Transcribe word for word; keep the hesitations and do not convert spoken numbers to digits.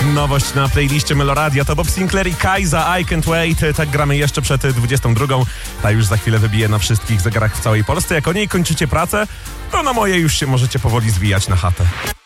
Nowość na playliście Meloradia to Bob Sinclair i Kajza, I Can't Wait. Tak gramy jeszcze przed dwudziestą drugą. Ta już za chwilę wybije na wszystkich zegarach w całej Polsce. Jak o niej kończycie pracę, to na moje już się możecie powoli zwijać na chatę.